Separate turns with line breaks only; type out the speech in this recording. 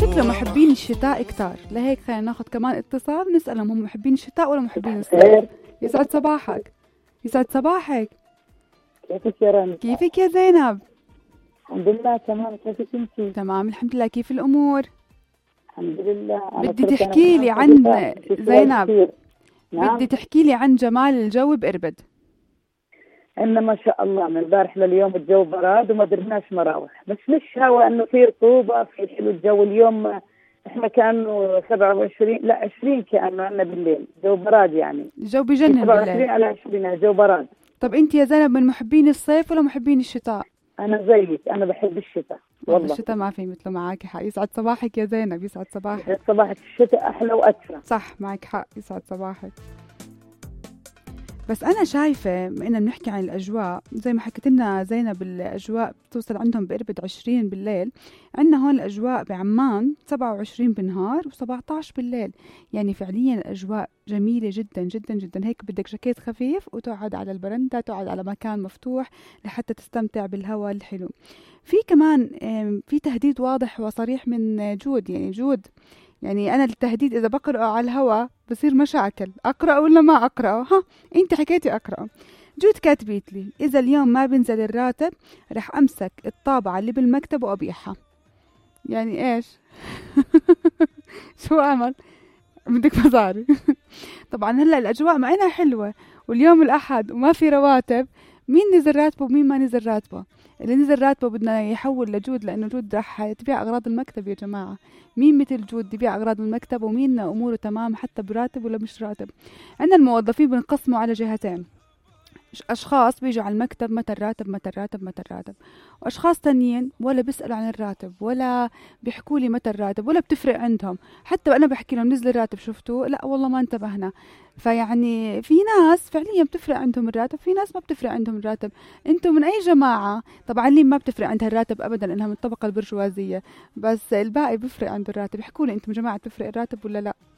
شكله محبين الشتاء كتار، لهيك خلينا ناخذ كمان اتصال نسألهم هم محبين الشتاء ولا محبين الصيف. يسعد صباحك. يسعد صباحك.
كيفك يا رامي؟
كيفك يا زينب؟
الحمد لله تمام. كيفك انتي؟
تمام الحمد لله. كيف الأمور؟
الحمد لله.
بدي تحكي لي عن زينب.
نعم؟
بدي تحكي لي عن جمال الجو بإربد.
إن ما شاء الله من البارح لليوم الجو براد وما درناش مراوح، بس مش هوا إنه في رطوبة في حلو الجو. اليوم إحنا كانوا 27 لا 20 كأنه عنا بالليل، جو براد يعني.
الجو بجنن
27 على 20 جو براد.
طب أنت يا زينب من محبين الصيف ولا محبين الشتاء؟
أنا زيك، أنا بحب الشتاء والله.
الشتاء ما في مثله، معك حق. يسعد صباحك يا زينب. يسعد صباحك.
يسعد صباحك. الشتاء أحلى وأدفى.
صح معك حق. يسعد صباحك. بس أنا شايفة إننا بنحكي عن الأجواء زي ما حكيت لنا زينب، الأجواء بتوصل عندهم بإربد 20 بالليل. عندنا هون الأجواء بعمان 27 بالنهار و17 بالليل. يعني فعليا الأجواء جميلة جدا جدا جدا. هيك بدك جاكيت خفيف وتقعد على البرندة، تقعد على مكان مفتوح لحتى تستمتع بالهواء الحلو. في كمان في تهديد واضح وصريح من جود. يعني جود يعني أنا التهديد إذا بقرأه على الهواء بصير مشاكل، أقرأ ولا ما أقرأه؟ ها أنت حكيتي أقرأه. جود كاتبيت لي إذا اليوم ما بنزل الراتب رح أمسك الطابعة اللي بالمكتب وأبيعها. يعني إيش؟ شو أعمل؟ بدك مصاري. طبعا هلا الأجواء معنا حلوة واليوم الأحد وما في رواتب. مين نزل راتبه ومين ما نزل راتبه؟ اللي نزل راتبه بدنا يحول لجود، لأنه جود رح تبيع أغراض المكتب يا جماعة. مين مثل جود يبيع أغراض المكتب ومين أموره تمام حتى براتب ولا مش راتب. عندنا الموظفين بنقسموا على جهتين. أشخاص بيجوا على المكتب متى الراتب متى الراتب متى الراتب، وأشخاص تانيين ولا بيسألوا عن الراتب ولا بيحكوا لي متى الراتب ولا بتفرق عندهم. حتى أنا بحكي لهم نزل الراتب شفتوه؟ لا والله ما انتبهنا. فيعني في ناس فعليا بتفرق عندهم الراتب، في ناس ما بتفرق عندهم الراتب. انتم من أي جماعة؟ طبعا اللي ما بتفرق عندها الراتب أبدا إنها من الطبقة البرجوازية، بس الباقي بيفرق عنده الراتب. يحكوا لي انتم جماعة بتفرق الراتب ولا لا؟